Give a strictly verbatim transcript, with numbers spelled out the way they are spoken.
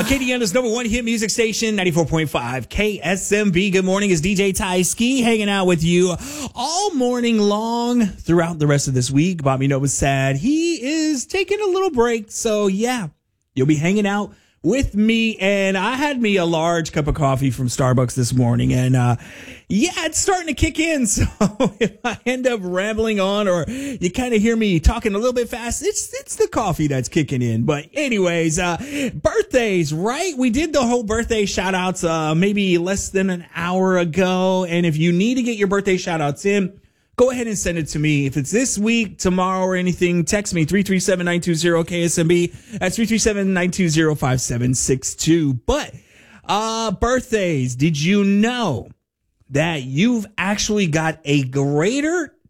Acadiana's number one hit music station, ninety-four point five K S M B. Good morning. It's D J Ty Ski hanging out with you all morning long throughout the rest of this week. Bobby Nova said he is taking a little break. So, yeah, you'll be hanging out with me. And I had me a large cup of coffee from Starbucks this morning. And, uh, yeah, it's starting to kick in. So if I end up rambling on or you kind of hear me talking a little bit fast, it's it's the coffee that's kicking in. But anyways, uh, birthdays, right? We did the whole birthday shout outs uh, maybe less than an hour ago. And if you need to get your birthday shout outs in, go ahead and send it to me. If it's this week, tomorrow, or anything, text me three three seven, nine two zero, K S M B. That's three three seven, nine two zero, five seven six two. But uh, birthdays, did you know that you've actually got a greater